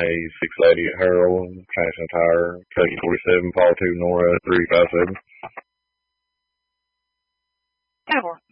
Hayes, 680 at Harold, Chasing Tire, Kentucky 47, Paul 2 Nora 357.